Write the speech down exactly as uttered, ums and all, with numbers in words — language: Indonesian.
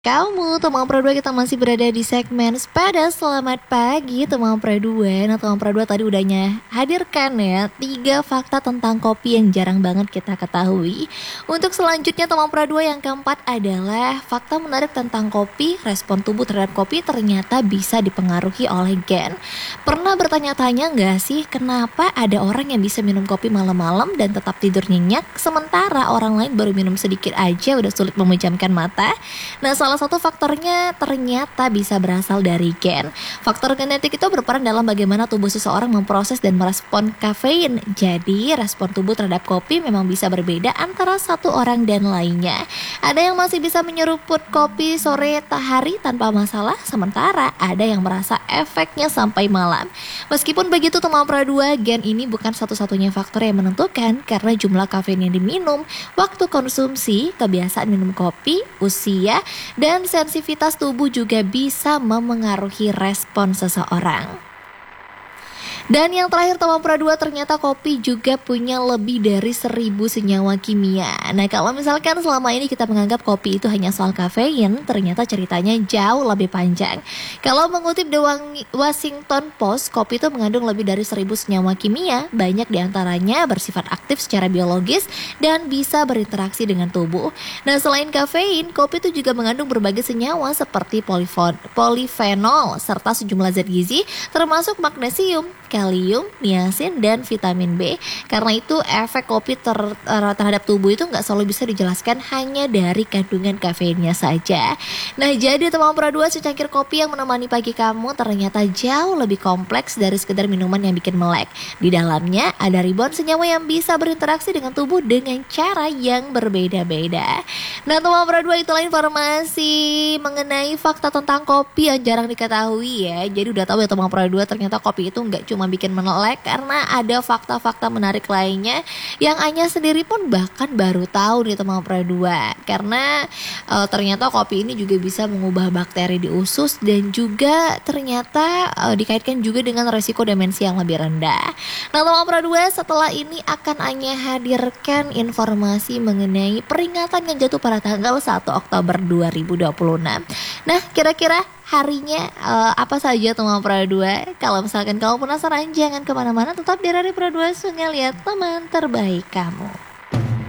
Kamu, teman Pro dua, kita masih berada di segmen Sepeda. Selamat pagi teman Pro dua. Nah teman Pro dua tadi udahnya hadirkan ya tiga fakta tentang kopi yang jarang banget kita ketahui. Untuk selanjutnya teman Pro dua yang keempat adalah fakta menarik tentang kopi. Respon tubuh terhadap kopi ternyata bisa dipengaruhi oleh gen. Pernah bertanya-tanya gak sih kenapa ada orang yang bisa minum kopi malam-malam dan tetap tidur nyenyak, sementara orang lain baru minum sedikit aja udah sulit memejamkan mata? Nah, salah satu faktornya ternyata bisa berasal dari gen. Faktor genetik itu berperan dalam bagaimana tubuh seseorang memproses dan merespon kafein. Jadi, respon tubuh terhadap kopi memang bisa berbeda antara satu orang dan lainnya. Ada yang masih bisa menyeruput kopi sore hari tanpa masalah, sementara ada yang merasa efeknya sampai malam. Meskipun begitu teman Pro dua, gen ini bukan satu-satunya faktor yang menentukan karena jumlah kafein yang diminum, waktu konsumsi, kebiasaan minum kopi, usia, dan sensitivitas tubuh juga bisa memengaruhi respon seseorang. Dan yang terakhir teman Pro dua, ternyata kopi juga punya lebih dari seribu senyawa kimia. Nah kalau misalkan selama ini kita menganggap kopi itu hanya soal kafein, ternyata ceritanya jauh lebih panjang. Kalau mengutip The Washington Post, kopi itu mengandung lebih dari seribu senyawa kimia. Banyak diantaranya bersifat aktif secara biologis dan bisa berinteraksi dengan tubuh. Nah selain kafein, kopi itu juga mengandung berbagai senyawa seperti polifenol serta sejumlah zat gizi termasuk magnesium, kalium, niacin, dan vitamin B. Karena itu efek kopi ter- terhadap tubuh itu nggak selalu bisa dijelaskan hanya dari kandungan kafeinnya saja. Nah jadi teman Pro dua, secangkir kopi yang menemani pagi kamu ternyata jauh lebih kompleks dari sekedar minuman yang bikin melek. Di dalamnya ada ribuan senyawa yang bisa berinteraksi dengan tubuh dengan cara yang berbeda-beda. Nah teman Pro dua, itulah informasi mengenai fakta tentang kopi yang jarang diketahui ya. Jadi udah tahu ya teman Pro dua, ternyata kopi itu nggak cuma bikin menolak, karena ada fakta-fakta menarik lainnya yang Anya sendiri pun bahkan baru tahu nih teman Pro dua. Karena e, ternyata kopi ini juga bisa mengubah bakteri di usus dan juga ternyata e, dikaitkan juga dengan resiko demensia yang lebih rendah. Nah teman Pro dua, setelah ini akan Anya hadirkan informasi mengenai peringatan yang jatuh pada tanggal satu Oktober dua ribu dua puluh enam. Nah kira-kira harinya uh, apa saja teman Pro dua? Kalau misalkan kamu penasaran, jangan kemana-mana, tetap di Radio Pro dua, Sungai Lihat teman terbaik kamu.